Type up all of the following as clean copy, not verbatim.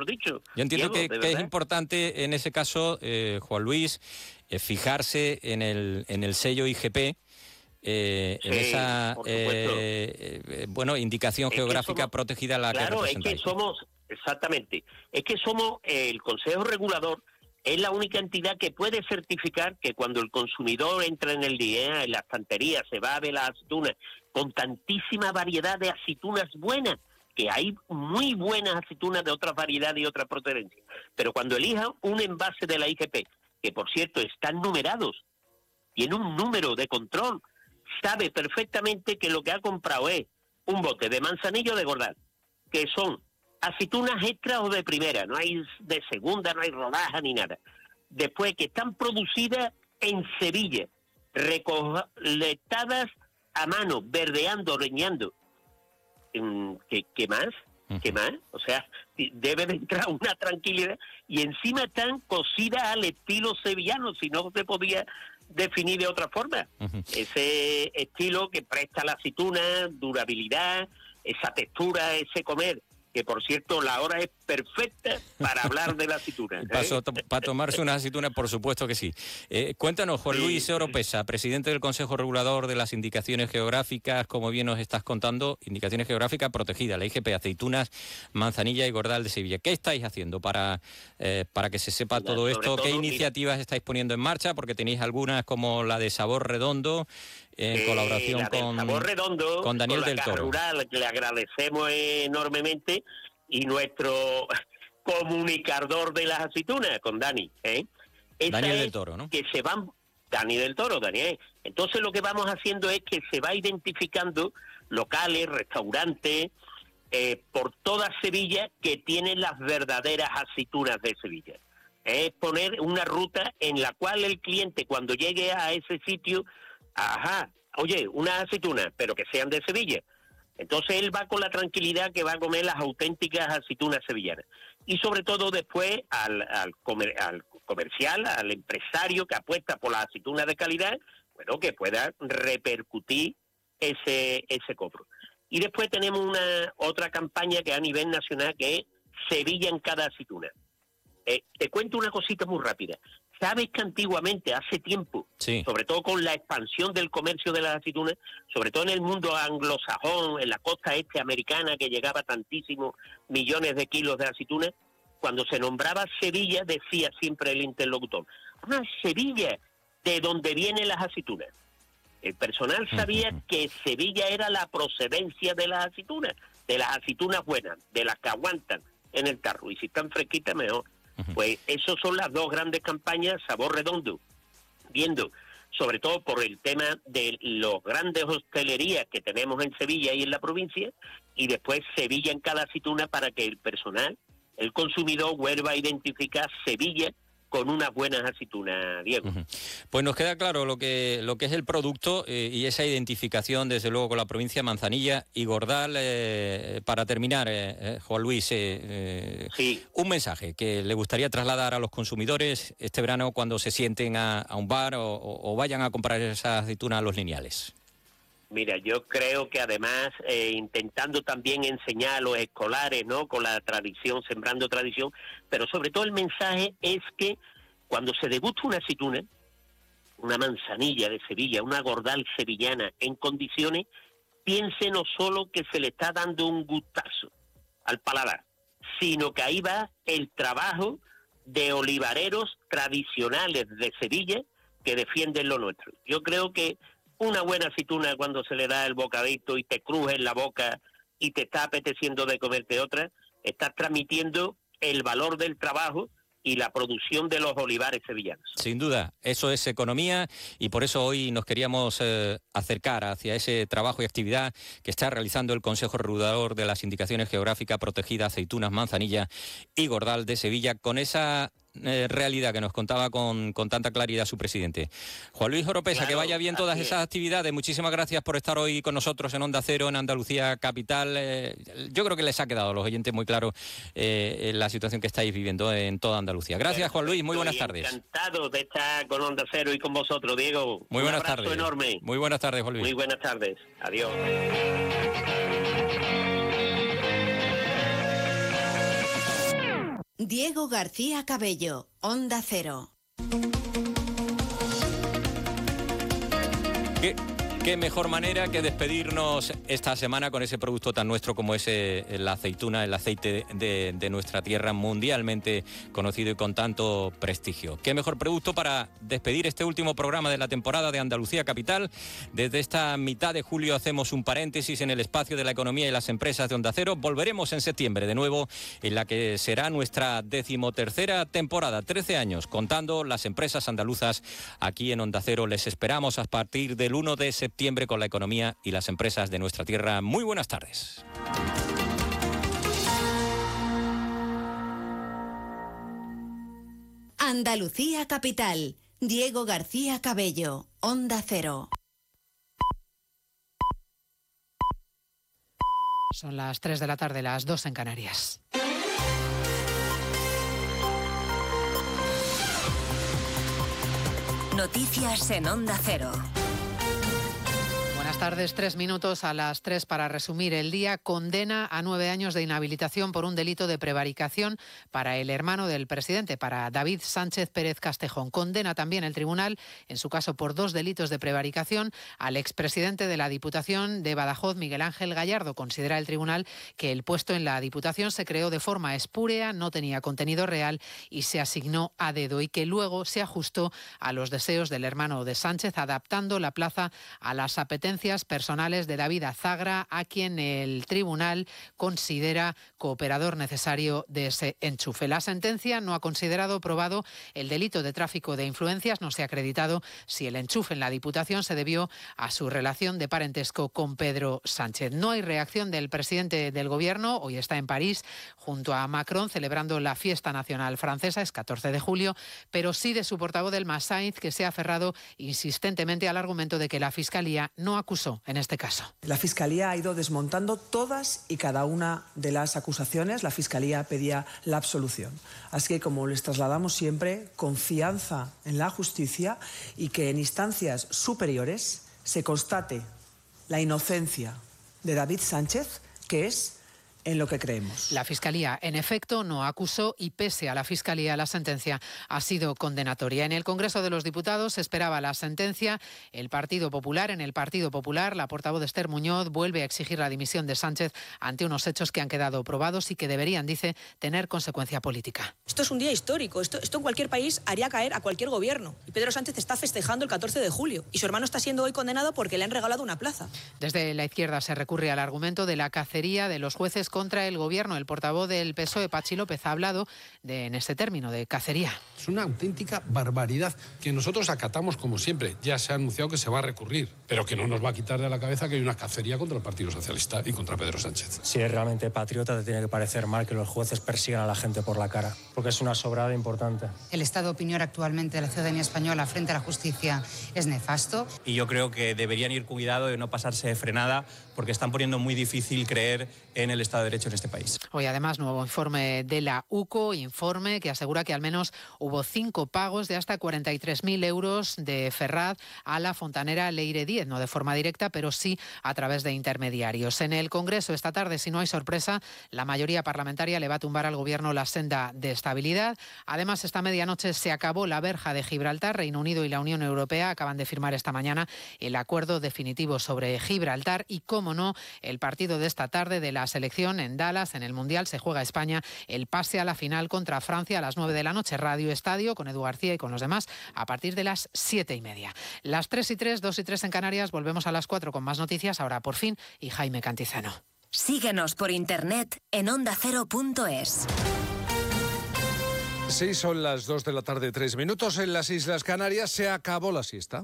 dicho. Yo entiendo Diego, que es importante en ese caso, Juan Luis, fijarse en el sello IGP, en esa indicación geográfica protegida a la que representáis. Exactamente, es que somos el Consejo Regulador, es la única entidad que puede certificar que cuando el consumidor entra en el día, en la estantería, se va a ver las aceitunas con tantísima variedad de aceitunas buenas, que hay muy buenas aceitunas de otras variedades y otras procedencias, pero cuando elija un envase de la IGP, que por cierto están numerados, tiene un número de control, sabe perfectamente que lo que ha comprado es un bote de manzanillo de Gordal, que son aceitunas extras o de primera, no hay de segunda, no hay rodaja ni nada. Después que están producidas en Sevilla, recolectadas a mano, verdeando, reñando. ¿Qué más? ¿Qué más? O sea, debe de entrar una tranquilidad. Y encima están cocidas al estilo sevillano, si no se podía definir de otra forma. Ese estilo que presta la aceituna, durabilidad, esa textura, ese comer, que por cierto la hora es perfecta para hablar de la aceituna. Para tomarse una aceituna, por supuesto que sí. Cuéntanos, Juan Luis Oropesa, presidente del Consejo Regulador de las Indicaciones Geográficas, como bien nos estás contando, indicaciones geográficas protegidas, la IGP, aceitunas, manzanilla y Gordal de Sevilla. ¿Qué estáis haciendo para que se sepa todo esto? ¿Qué iniciativas estáis poniendo en marcha? Porque tenéis algunas como la de Sabor Redondo, en colaboración con Daniel del Toro. Rural, que le agradecemos enormemente, y nuestro comunicador de las aceitunas, con Dani. Daniel del Toro, ¿no? Que se van, Dani del Toro, Daniel. Entonces lo que vamos haciendo es que se va identificando locales, restaurantes, por toda Sevilla que tienen las verdaderas aceitunas de Sevilla. Es poner una ruta en la cual el cliente, cuando llegue a ese sitio, oye, unas aceitunas, pero que sean de Sevilla. Entonces él va con la tranquilidad que va a comer las auténticas aceitunas sevillanas. Y sobre todo después al comercial, al empresario que apuesta por las aceitunas de calidad, bueno, que pueda repercutir ese cobro. Y después tenemos otra campaña que a nivel nacional, que es Sevilla en cada aceituna. Te cuento una cosita muy rápida. ¿Sabes que antiguamente, hace tiempo, sobre todo con la expansión del comercio de las aceitunas, sobre todo en el mundo anglosajón, en la costa este americana, que llegaba tantísimos millones de kilos de aceitunas, cuando se nombraba Sevilla, decía siempre el interlocutor, Sevilla, de donde vienen las aceitunas. El personal sabía que Sevilla era la procedencia de las aceitunas buenas, de las que aguantan en el tarro, y si están fresquitas, mejor. Pues esas son las dos grandes campañas, Sabor Redondo, viendo sobre todo por el tema de los grandes hostelerías que tenemos en Sevilla y en la provincia, y después Sevilla en cada aceituna, para que el personal, el consumidor, vuelva a identificar Sevilla con unas buenas aceitunas, Diego. Pues nos queda claro lo que es el producto y esa identificación, desde luego, con la provincia, Manzanilla y Gordal. Para terminar, Juan Luis, un mensaje que le gustaría trasladar a los consumidores este verano cuando se sienten a un bar o vayan a comprar esas aceitunas a los lineales. Mira, yo creo que además, intentando también enseñar a los escolares, ¿no?, con la tradición, sembrando tradición, pero sobre todo el mensaje es que cuando se degusta una aceituna, una manzanilla de Sevilla, una Gordal sevillana en condiciones, piense no solo que se le está dando un gustazo al paladar, sino que ahí va el trabajo de olivareros tradicionales de Sevilla que defienden lo nuestro. Yo creo que una buena aceituna, cuando se le da el bocadito y te cruje en la boca y te está apeteciendo de comerte otra, estás transmitiendo el valor del trabajo y la producción de los olivares sevillanos. Sin duda, eso es economía, y por eso hoy nos queríamos acercar hacia ese trabajo y actividad que está realizando el Consejo Regulador de las Indicaciones Geográficas Protegidas, aceitunas, manzanilla y Gordal de Sevilla, con esa realidad que nos contaba con tanta claridad su presidente. Juan Luis Oropesa, que vaya bien todas esas actividades. Muchísimas gracias por estar hoy con nosotros en Onda Cero, en Andalucía Capital. Yo creo que les ha quedado a los oyentes muy claro la situación que estáis viviendo en toda Andalucía. Gracias, Juan Luis, muy buenas tardes. Encantado de estar con Onda Cero y con vosotros, Diego. Muy buenas tardes. Un abrazo enorme. Muy buenas tardes, Juan Luis. Muy buenas tardes. Adiós. Diego García Cabello, Onda Cero. Qué mejor manera que despedirnos esta semana con ese producto tan nuestro como es la aceituna, el aceite de nuestra tierra, mundialmente conocido y con tanto prestigio. Qué mejor producto para despedir este último programa de la temporada de Andalucía Capital. Desde esta mitad de julio hacemos un paréntesis en el espacio de la economía y las empresas de Onda Cero. Volveremos en septiembre de nuevo en la que será nuestra 13ª temporada, 13 años contando las empresas andaluzas aquí en Onda Cero. Les esperamos a partir del 1 de septiembre con la economía y las empresas de nuestra tierra. Muy buenas tardes. Andalucía Capital. Diego García Cabello, Onda Cero. Son las 3 de la tarde, las 2 en Canarias. Noticias en Onda Cero. Buenas tardes, 3 minutos a las 3 para resumir el día. Condena a 9 años de inhabilitación por un delito de prevaricación para el hermano del presidente, para David Sánchez Pérez Castejón. Condena también el tribunal, en su caso por 2 delitos de prevaricación, al expresidente de la Diputación de Badajoz, Miguel Ángel Gallardo. Considera el tribunal que el puesto en la Diputación se creó de forma espúrea, no tenía contenido real y se asignó a dedo, y que luego se ajustó a los deseos del hermano de Sánchez, adaptando la plaza a las apetencias personales de David Azagra, a quien el tribunal considera cooperador necesario de ese enchufe. La sentencia no ha considerado probado el delito de tráfico de influencias. No se ha acreditado si el enchufe en la Diputación se debió a su relación de parentesco con Pedro Sánchez. No hay reacción del presidente del Gobierno. Hoy está en París junto a Macron celebrando la fiesta nacional francesa. Es 14 de julio, pero sí de su portavoz del MAS, Sainz, que se ha aferrado insistentemente al argumento de que la Fiscalía no acusó en este caso. La Fiscalía ha ido desmontando todas y cada una de las acusaciones. La Fiscalía pedía la absolución. Así que, como les trasladamos siempre, confianza en la justicia y que en instancias superiores se constate la inocencia de David Sánchez, que es en lo que creemos. La Fiscalía, en efecto, no acusó y, pese a la Fiscalía, la sentencia ha sido condenatoria. En el Congreso de los Diputados se esperaba la sentencia. En el Partido Popular, la portavoz Esther Muñoz vuelve a exigir la dimisión de Sánchez ante unos hechos que han quedado probados y que deberían, dice, tener consecuencia política. Esto es un día histórico. Esto en cualquier país haría caer a cualquier gobierno. Y Pedro Sánchez está festejando el 14 de julio. Y su hermano está siendo hoy condenado porque le han regalado una plaza. Desde la izquierda se recurre al argumento de la cacería de los jueces contra el Gobierno. El portavoz del PSOE, Pachi López, ha hablado en este término de cacería. Es una auténtica barbaridad que nosotros acatamos como siempre. Ya se ha anunciado que se va a recurrir, pero que no nos va a quitar de la cabeza que hay una cacería contra el Partido Socialista y contra Pedro Sánchez. Si eres realmente patriota, te tiene que parecer mal que los jueces persigan a la gente por la cara, porque es una sobrada importante. El estado de opinión actualmente de la ciudadanía española frente a la justicia es nefasto. Y yo creo que deberían ir cuidado de no pasarse de frenada, porque están poniendo muy difícil creer en el Estado de Derecho en este país. Hoy, además, nuevo informe de la UCO, informe que asegura que al menos hubo 5 pagos de hasta 43.000 euros de Ferraz a la fontanera Leire Díez, no de forma directa, pero sí a través de intermediarios. En el Congreso esta tarde, si no hay sorpresa, la mayoría parlamentaria le va a tumbar al Gobierno la senda de estabilidad. Además, esta medianoche se acabó la verja de Gibraltar. Reino Unido y la Unión Europea acaban de firmar esta mañana el acuerdo definitivo sobre Gibraltar y, cómo no, el partido de esta tarde de la selección en Dallas, en el Mundial, se juega España el pase a la final contra Francia a las 9 de la noche. Radio Estadio con Edu García y con los demás a partir de las 7:30. Las 3:03, 2:03 en Canarias. Volvemos a las 4 con más noticias. Ahora por fin y Jaime Cantizano. Síguenos por internet en ondacero.es. Sí, son las 2 de la tarde, 3 minutos. En las Islas Canarias se acabó la siesta.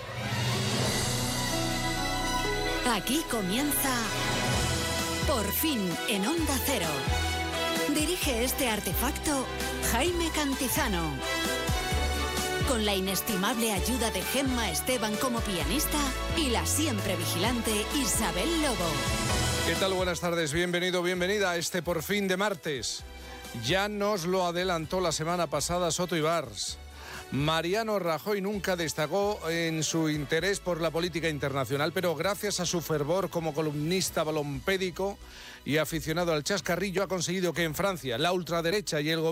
Aquí comienza Por fin en Onda Cero. Dirige este artefacto Jaime Cantizano. Con la inestimable ayuda de Gemma Esteban como pianista y la siempre vigilante Isabel Lobo. ¿Qué tal? Buenas tardes, bienvenido, bienvenida a este Por fin de martes. Ya nos lo adelantó la semana pasada Soto Ibars. Mariano Rajoy nunca destacó en su interés por la política internacional, pero gracias a su fervor como columnista balompédico y aficionado al chascarrillo ha conseguido que en Francia la ultraderecha y el gobierno